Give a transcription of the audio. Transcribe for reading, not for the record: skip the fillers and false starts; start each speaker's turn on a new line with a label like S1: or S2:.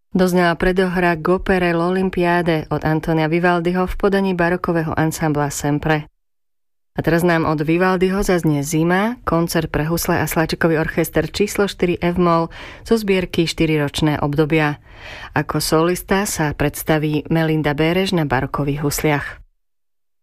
S1: Doznala predohra k opere L'Olympiade od Antonia Vivaldiho v podaní barokového ansambla Sempre. A teraz nám od Vivaldiho zaznie Zima, koncert pre husle a sláčikový orchester číslo 4 F-moll zo zbierky 4-ročné obdobia. Ako solista sa predstaví Melinda Béreš na barokových husliach.